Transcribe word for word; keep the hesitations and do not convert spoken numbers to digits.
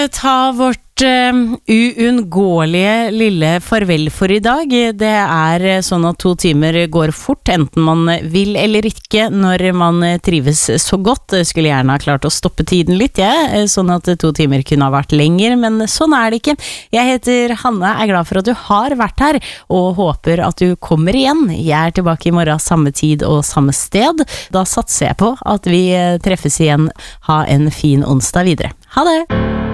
Ta vårt uh, uunngåelige lille farvel for i dag. Det er sånn at to timer går fort, enten man vil eller ikke, når man trives så godt. Jeg skulle gjerne ha klart å stoppe tiden litt, ja, sånn at to timer kunne ha vært lenger, men sånn er det ikke. Jeg heter Hanne, er glad for at du har vært her, og håper at du kommer igjen. Jeg er tilbake i morgen, samme tid og samme sted. Da satser jeg på at vi treffes igjen. Ha en fin onsdag videre. Ha det!